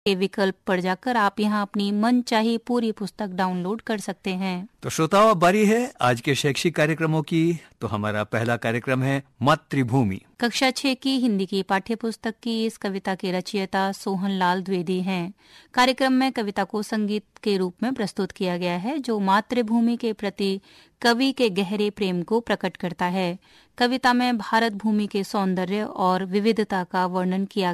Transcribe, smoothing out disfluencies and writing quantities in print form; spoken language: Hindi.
के विकल्प पर जाकर आप यहाँ अपनी मनचाही पूरी पुस्तक डाउनलोड कर सकते हैं। तो श्रोताओं, बारी है आज के शैक्षिक कार्यक्रमों की। तो हमारा पहला कार्यक्रम है मातृभूमि। कक्षा 6 की हिंदी की पाठ्य पुस्तक की इस कविता के रचयिता सोहन लाल द्विवेदी हैं। कार्यक्रम में कविता को संगीत के रूप में प्रस्तुत किया गया है, जो मातृभूमि के प्रति कवि के गहरे प्रेम को प्रकट करता है। कविता में भारत भूमि के सौंदर्य और विविधता का वर्णन किया